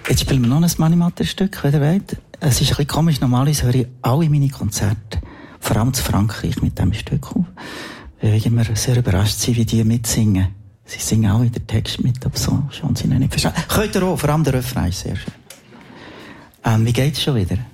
Jetzt spielen wir noch ein Mani-Matter-Stück, wenn ihr wollt. Es ist ein bisschen komisch, normalerweise höre ich alle meine Konzerte, vor allem zu Frankreich, mit diesem Stück auf. Weil ich immer sehr überrascht sind, wie die mitsingen. Sie singen auch in den Text mit, aber so schon sie nicht verstehen. Könnt ihr auch, vor allem der Refrain ist sehr schön. Wie geht's schon wieder?